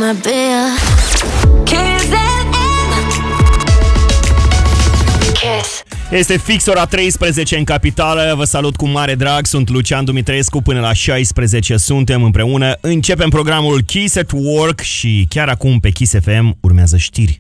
wanna be a Kiss FM. Kiss. Este fix ora 13 în capitală. Vă salut cu mare drag. Sunt Lucian Dumitrescu. Până la 16 suntem împreună. Începem programul Kiss at Work și chiar acum pe Kiss FM urmează știri.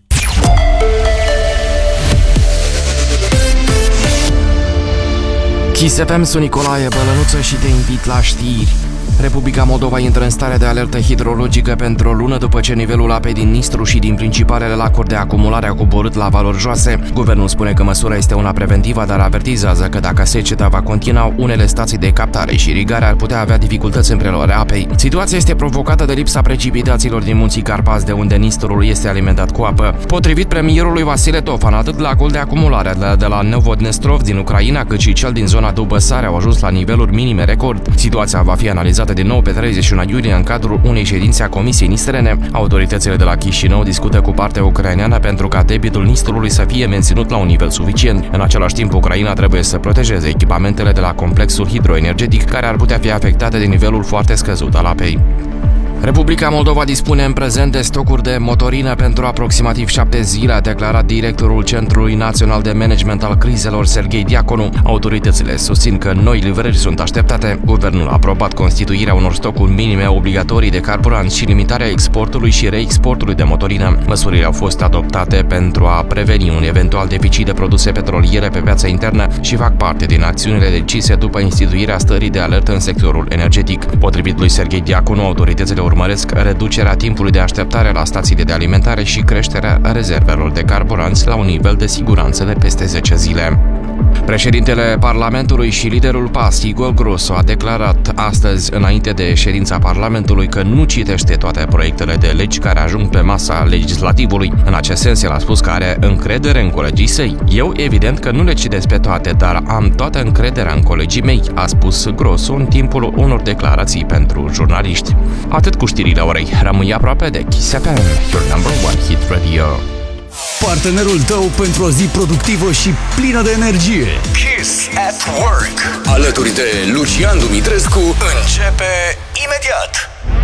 Kiss FM, sunt Nicolae Bălănuță și te invit la știri. Republica Moldova intră în stare de alertă hidrologică pentru o lună după ce nivelul apei din Nistru și din principalele lacuri de acumulare a coborât la valori joase. Guvernul spune că măsura este una preventivă, dar avertizează că dacă seceta va continua, unele stații de captare și irigare ar putea avea dificultăți în preluarea apei. Situația este provocată de lipsa precipitațiilor din Munții Carpați, de unde Nistrul este alimentat cu apă. Potrivit premierului Vasile Tofan, atât lacul de acumulare de la Novodnestrov din Ucraina, cât și cel din zona Dubăsare au ajuns la niveluri minime record. Situația va fi analizată din nou pe 31 iulie în cadrul unei ședințe a Comisiei Nistrene. Autoritățile de la Chișinău discută cu partea ucraineană pentru ca debitul Nistrului să fie menținut la un nivel suficient. În același timp, Ucraina trebuie să protejeze echipamentele de la complexul hidroenergetic, care ar putea fi afectate de nivelul foarte scăzut al apei. Republica Moldova dispune în prezent de stocuri de motorină pentru aproximativ 7 zile, a declarat directorul Centrului Național de Management al Crizelor, Serghei Diaconu. Autoritățile susțin că noi livrări sunt așteptate. Guvernul a aprobat constituirea unor stocuri minime obligatorii de carburanți și limitarea exportului și reexportului de motorină. Măsurile au fost adoptate pentru a preveni un eventual deficit de produse petroliere pe piața internă și fac parte din acțiunile decise după instituirea stării de alertă în sectorul energetic. Potrivit lui Serghei Diaconu, autoritățile urmăresc reducerea timpului de așteptare la stațiile de alimentare și creșterea rezervelor de carburanți la un nivel de siguranță de peste 10 zile. Președintele Parlamentului și liderul PAS, Igor Grosu, a declarat astăzi, înainte de ședința Parlamentului, că nu citește toate proiectele de legi care ajung pe masa legislativului. În acest sens, el a spus că are încredere în colegii săi. Eu, evident că nu le citesc pe toate, dar am toată încrederea în colegii mei, a spus Grosu în timpul unor declarații pentru jurnaliști. Atât cu știrile orei. Rămâi aproape de Kiss FM, your number one hit radio. Partenerul tău pentru o zi productivă și plină de energie. Kiss at Work. Alături de Lucian Dumitrescu începe imediat.